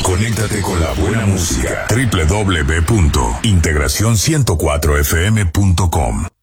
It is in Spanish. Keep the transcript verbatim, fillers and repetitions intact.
Conéctate con la buena música. doble u doble u doble u punto integración ciento cuatro f m punto com